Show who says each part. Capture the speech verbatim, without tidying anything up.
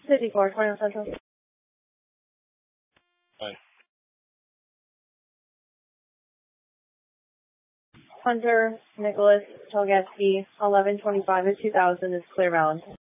Speaker 1: fifty-four, twenty Central.
Speaker 2: Bye.
Speaker 1: Hunter Nicholas Tolgatsky, eleven twenty-five of two thousand is Clear Valentine.